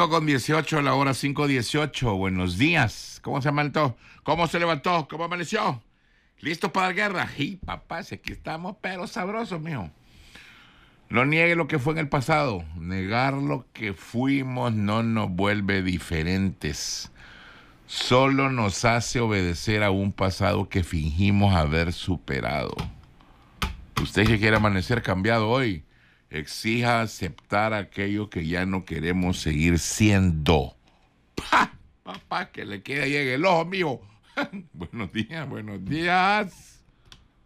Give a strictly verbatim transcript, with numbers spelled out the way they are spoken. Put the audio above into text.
Cinco con dieciocho, la hora cinco dieciocho. Buenos días. ¿Cómo se levantó? ¿Cómo se levantó? ¿Cómo amaneció? ¿Listo para la guerra? Y papá, si aquí estamos, pero sabrosos, mijo. No niegue lo que fue en el pasado. Negar lo que fuimos no nos vuelve diferentes. Solo nos hace obedecer a un pasado que fingimos haber superado. Usted que quiere amanecer cambiado hoy, exija aceptar aquello que ya no queremos seguir siendo. ¡Pah! Papá, que le quede ahí en el ojo, mijo. Buenos días, buenos días.